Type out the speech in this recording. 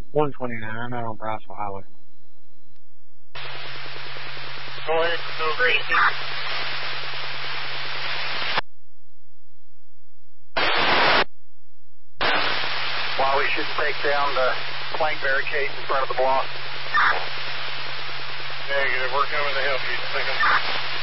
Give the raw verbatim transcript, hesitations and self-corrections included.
one twenty-nine, I'm out on Brownsville Highway. Go ahead, go green. Why we should take down the plane barricades in front of the block. Negative, we're coming to help you. Second.